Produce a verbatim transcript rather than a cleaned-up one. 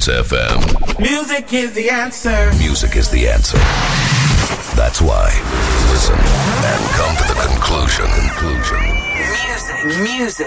Hits F M. Music is the answer. Music is the answer. That's why. Listen and come to the conclusion. Conclusion. Music. Music.